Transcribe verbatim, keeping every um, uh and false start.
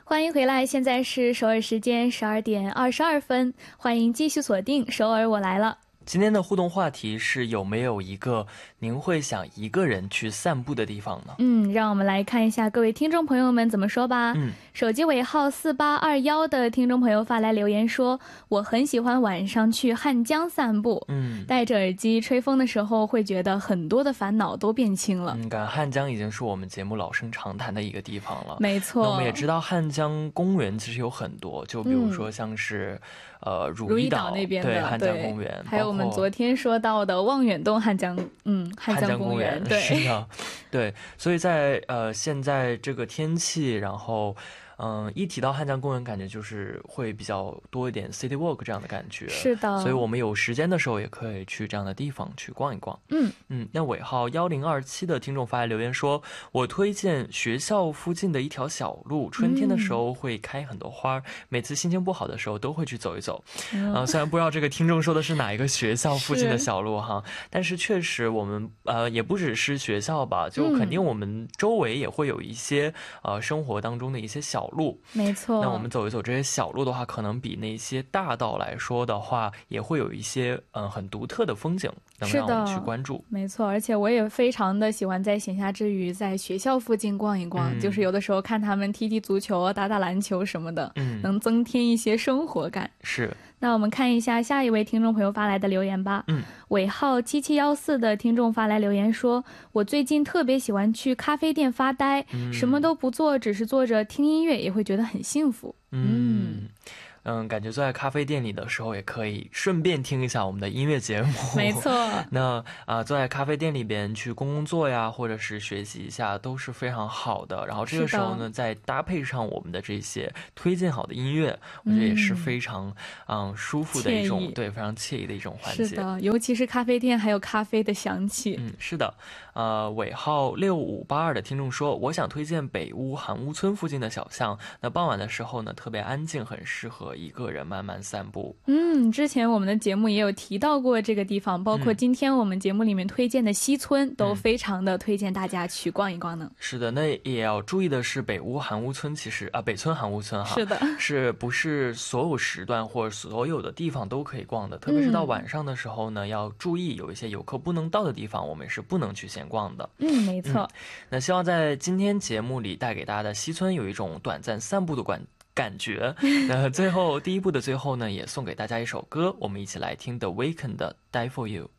欢迎回来，现在是首尔时间十二点二十二分，欢迎继续锁定首尔我来了。 今天的互动话题是有没有一个您会想一个人去散步的地方呢？ 嗯，让我们来看一下各位听众朋友们怎么说吧。嗯，手机尾号四八二一的听众朋友发来留言说，我很喜欢晚上去汉江散步，嗯，戴着耳机吹风的时候会觉得很多的烦恼都变轻了。 嗯，感觉汉江已经是我们节目老生常谈的一个地方了。 没错， 那我们也知道汉江公园其实有很多，就比如说像是、嗯、呃如意岛那边的对汉江公园， 还有我们昨天说到的望远洞汉江嗯汉江公园，对， 是的，对，所以在呃现在这个天气，然后嗯，一提到汉江公园，感觉就是会比较多一点 city walk 这样的感觉。 是的， 所以我们有时间的时候也可以去这样的地方去逛一逛。 嗯嗯，那尾号一零二七的听众发来留言说，我推荐学校附近的一条小路，春天的时候会开很多花、嗯、每次心情不好的时候都会去走一走。嗯、呃，虽然不知道这个听众说的是哪一个学校附近的小路哈，但是确实我们呃也不只是学校吧，就肯定我们周围也会有一些、嗯、呃生活当中的一些小路。 没错， 那我们走一走这些小路的话，可能比那些大道来说的话，也会有一些嗯、呃、很独特的风景能让我们去关注。 没错，而且我也非常的喜欢在闲暇之余在学校附近逛一逛、嗯、就是有的时候看他们踢踢足球打打篮球什么的、嗯、能增添一些生活感。 是， 那我们看一下下一位听众朋友发来的留言吧。嗯，尾号七七一四的听众发来留言说，我最近特别喜欢去咖啡店发呆、嗯、什么都不做，只是坐着听音乐也会觉得很幸福。 嗯嗯，感觉坐在咖啡店里的时候也可以顺便听一下我们的音乐节目。 没错， 那啊、呃，坐在咖啡店里边去工作呀，或者是学习一下都是非常好的。然后这个时候呢，再搭配上我们的这些推荐好的音乐，我觉得也是非常嗯舒服的一种，对，非常惬意的一种环节。 是的，尤其是咖啡店还有咖啡的香气。 嗯，是的。呃，尾号六五八二的听众说，我想推荐北屋韩屋村附近的小巷。那傍晚的时候呢，特别安静，很适合一个人慢慢散步。 嗯，之前我们的节目也有提到过这个地方，包括今天我们节目里面推荐的西村、嗯、都非常的推荐大家去逛一逛呢。 是的，那也要注意的是，北屋韩屋村其实啊、呃，北村韩屋村哈， 是的， 是不是所有时段或者所有的地方都可以逛的？特别是到晚上的时候呢，嗯、要注意有一些游客不能到的地方，我们是不能去闲逛的。 嗯，没错、嗯。 那希望在今天节目里带给大家的西村有一种短暂散步的感感觉。那最后第一部的最后呢，也送给大家一首歌，我们一起来听 The Weeknd 的 Die For You。